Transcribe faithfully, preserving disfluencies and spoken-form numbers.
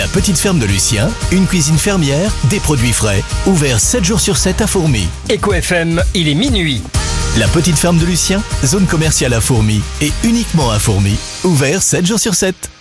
petite ferme de Lucien, une cuisine fermière, des produits frais, ouvert sept jours sur sept à Fourmies. Eco F M, il est minuit. La petite ferme de Lucien, zone commerciale à Fourmies et uniquement à Fourmies, ouvert sept jours sur sept.